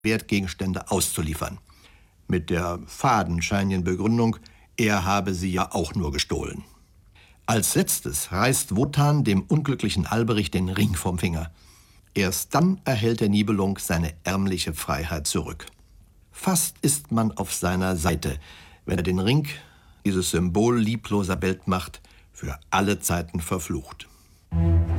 Wertgegenstände auszuliefern. Mit der fadenscheinigen Begründung, er habe sie ja auch nur gestohlen. Als letztes reißt Wotan dem unglücklichen Alberich den Ring vom Finger. Erst dann erhält der Nibelung seine ärmliche Freiheit zurück. Fast ist man auf seiner Seite, wenn er den Ring, dieses Symbol liebloser Weltmacht, für alle Zeiten verflucht.